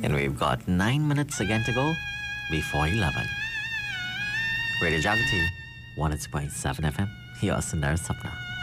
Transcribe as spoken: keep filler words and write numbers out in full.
And we've got nine minutes again to go before eleven. Radio Jagati, one oh two point seven F M. You're Sundar Sapna.